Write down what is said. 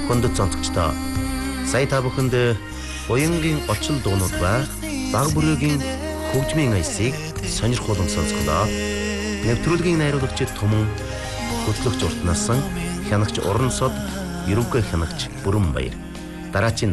Хүндэт сонсогчдоо сая та бүхэнд уянгийн очил дуунууд ба баг бүрээгийн хөгжмийн аясыг сонирхолтой сонсголоо. Нэвтрүүлгийн найруулагч Түмэн, хөтлөгч Урт насан, хянагч Уран сод, ерөнхий хянагч Бүрэн Баяр. Дараагийн